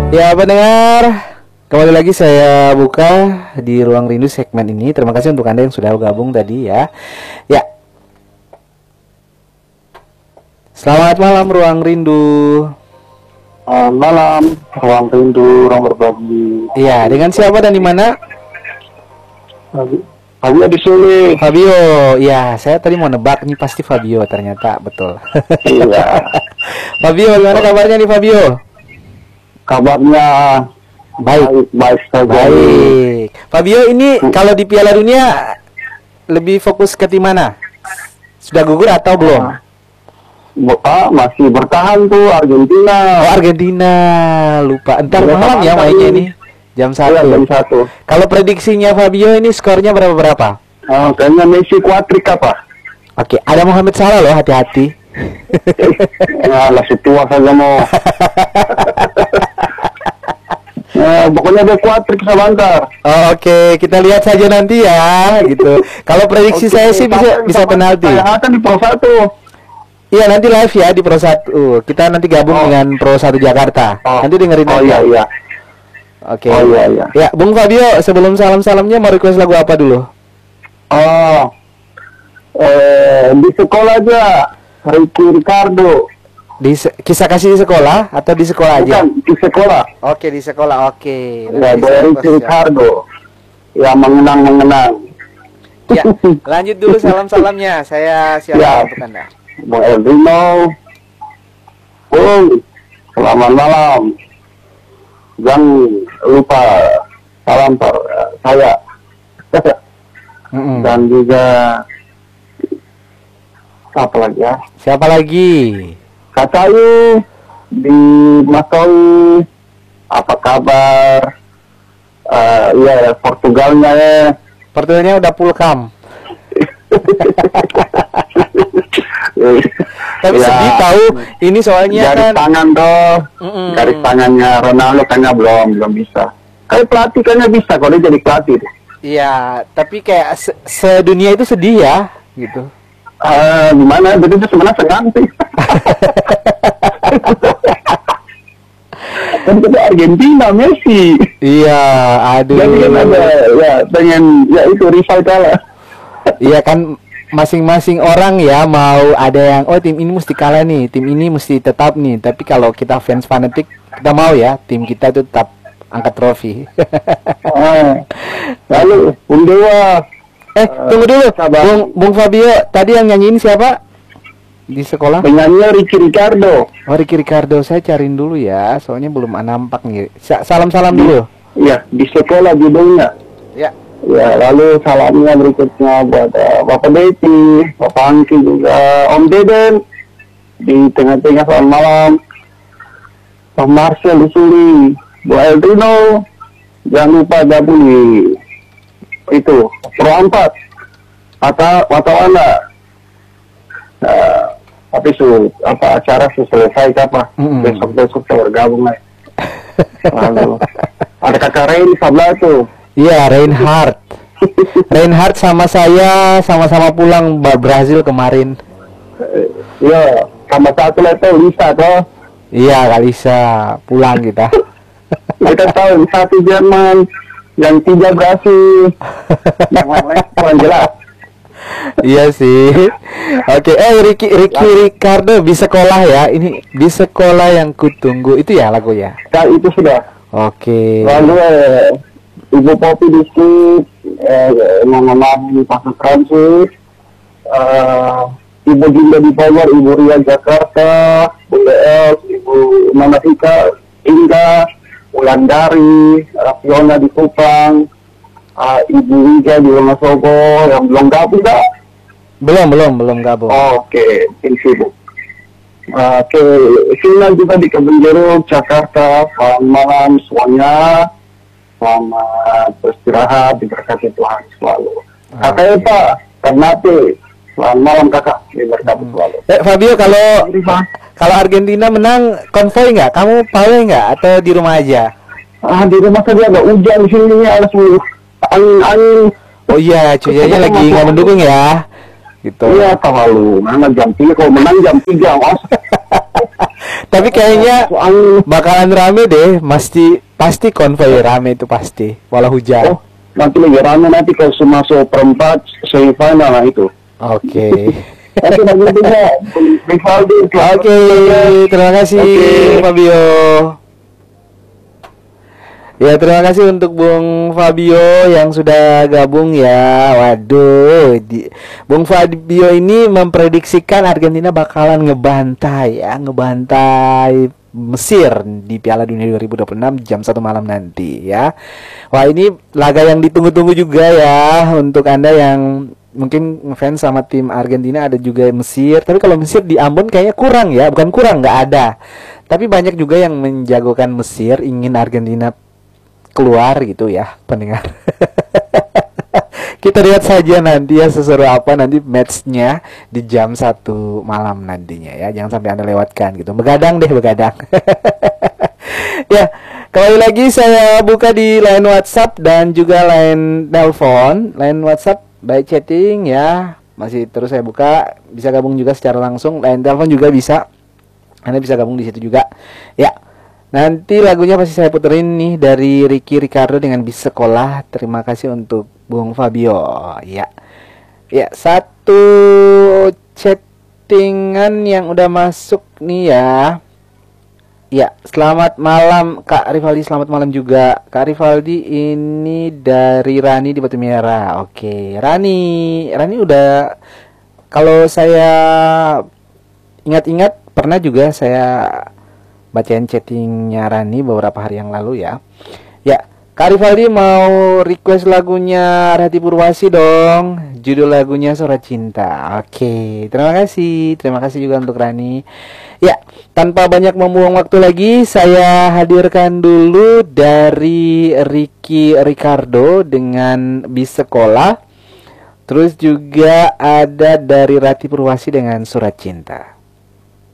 Ya pendengar, kembali lagi saya buka di Ruang Rindu segmen ini. Terima kasih untuk Anda yang sudah gabung tadi ya. Ya. Selamat malam Ruang Rindu. Malam, Ruang Rindu, ruang berbagi. Iya, dengan siapa dan di mana? Fabio di sini. Fabio. Ya, saya tadi mau nebak nih pasti Fabio, ternyata betul. Iya. Fabio, gimana kabarnya nih Fabio? Kabarnya baik saja. Baik. Fabio ini kalau di Piala Dunia lebih fokus ke tim mana? Sudah gugur atau belum? Masih bertahan tuh Argentina. Oh, Argentina. Lupa. Entar malam ya mainnya ini. Jam 1. Iya, jam 1. Kalau prediksinya Fabio ini skornya berapa? Kayaknya Messi kuatrik apa? Oke, ada Mohamed Salah loh, hati-hati. Lah si tua saja mau. Pokoknya dia kuatrik sebentar. Oke, kita lihat saja nanti ya, gitu. Kalau prediksi saya sih bisa penalti. Saya akan di Pro 1. Iya, nanti live ya di Pro 1. Kita nanti gabung dengan Pro 1 Jakarta. Nanti dengerin aja. Iya. Oke. Iya. Ya, Bung Fabio, sebelum salam-salamnya mau request lagu apa dulu? Di sekolah aja, Ricky Ricardo. Kisah kasih di sekolah atau di sekolah aja? Bukan, di sekolah. Oke, di sekolah. Oke. Ya, dari Ricky Ricardo. Ya, mengenang. Ya, lanjut dulu salam-salamnya. Saya siapkan untuk Anda. Bung Eldino. Selamat malam. Jangan lupa salam saya. Dan juga apa lagi ya? Siapa lagi? Katayu di Masawi, apa kabar? Iya, Portugalnya ya. Portugalnya udah pulkam. Tapi Ya, sedih tahu ini soalnya garis kan tangan toh. Garis tangannya Ronaldo kayaknya belum bisa. Kayak pelatih kayaknya bisa kalau dia jadi pelatih deh. iya, tapi kayak sedunia itu sedih ya, gitu. Gimana? Jadi itu sebenarnya senang sih. Kan kita Argentina, Messi. Iya, aduh. Jadi kan ada, ya pengen, ya itu rival kalah. Iya kan masing-masing orang ya mau ada yang tim ini mesti kalah nih, tim ini mesti tetap nih. Tapi kalau kita fans fanatik kita mau ya tim kita itu tetap angkat trofi. Lalu Bung Dewa. Tunggu dulu, Bung Fabio tadi yang nyanyiin siapa di sekolah? Penyanyi Ricky Ricardo. Oh, Ricky Ricardo, saya cariin dulu ya, soalnya belum nampak nih. Salam-salam dulu. Iya, di sekolah judulnya. Ya. Ya, lalu salamnya berikutnya buat Bapak Deti, Bapak Angki juga, Om Deden di tengah-tengah selamat malam, Pak Marcel di sini, Bu Eldrino, jangan lupa gabung di itu Pro 4 atau mana? Tapi acara selesai apa? Besok kita bergabung lah. Lalu ada kakak Ray di sebelah tuh. Iya, Reinhard sama saya sama-sama pulang Brazil kemarin. Iya, sama satu lagi Lisa toh. Iya, Kalisa pulang kita. Kita tahu yang satu Jerman, yang 3 Brasil, yang lain kurang jelas. Iya sih. Oke, Ricky Ricardo di sekolah ya. Ini di sekolah yang kutunggu itu ya lagu ya. Ya itu sudah. Oke. Lalu Ibu Popi di sini, Mama di Pasar Transit, Ibu Dinda di Bogor, Ibu Ria Jakarta, Bu DL, Ibu Mama Ika, Indah, Wulandari, Rafiona di Kupang, Ibu Wija di Wonosobo, yang belum gabung dah? Belum gabung. Oke, tim sibuk. Oke, Sina juga di Kebun Jeruk, Jakarta. Selamat malam semuanya. Selamat beristirahat, diberkati Tuhan selalu. Kakak Eva, Ternate, selamat malam kakak, diberkati selalu. Fabio, kalau Argentina menang konvoy nggak? Kamu pawai nggak atau di rumah aja? Di rumah saja ada hujan di sini, ada angin. Oh iya, cuacanya lagi nggak mendukung ya. Gitu. Iya, terlalu. Mana jam 3, kalau menang jam 3, mas. Tapi kayaknya Soalnya bakalan rame deh, pasti konvoy rame itu pasti, walau hujan. nanti lagi rame nanti kalau masuk perempat semifinal lah itu. Oke. Oke, Rivaldi. Oke, terima kasih Fabio. Ya, terima kasih untuk Bung Fabio yang sudah gabung ya. Waduh, Bung Fabio ini memprediksikan Argentina bakalan ngebantai Mesir di Piala Dunia 2026 jam 1 malam nanti ya. Wah, ini laga yang ditunggu-tunggu juga ya untuk Anda yang mungkin ngefans sama tim Argentina. Ada juga Mesir, tapi kalau Mesir di Ambon kayaknya kurang ya, bukan kurang, nggak ada. Tapi banyak juga yang menjagokan Mesir, ingin Argentina keluar gitu ya, pendengar. Kita lihat saja nanti ya seseru apa nanti matchnya di jam 1 malam nantinya ya. Jangan sampai Anda lewatkan gitu. Begadang deh, begadang. Ya, kembali lagi saya buka di line WhatsApp dan juga line telepon. Line WhatsApp by chatting ya, masih terus saya buka. Bisa gabung juga secara langsung. Line telepon juga bisa. Anda bisa gabung di situ juga. Ya. Nanti lagunya pasti saya puterin nih dari Ricky Ricardo dengan Bis Sekolah. Terima kasih untuk Bung Fabio. Ya. Ya, satu chattingan yang udah masuk nih ya. Ya, selamat malam Kak Rivaldi, selamat malam juga. Kak Rivaldi ini dari Rani di Batu Merah. Oke, Rani udah, kalau saya ingat-ingat pernah juga saya bacain chattingnya Rani beberapa hari yang lalu ya. Ya, Kak Rivaldi mau request lagunya Rati Purwasi dong. Judul lagunya Surat Cinta. Oke, terima kasih juga untuk Rani. Ya, tanpa banyak membuang waktu lagi, saya hadirkan dulu dari Ricky Ricardo dengan Bis Sekolah. Terus juga ada dari Rati Purwasi dengan Surat Cinta.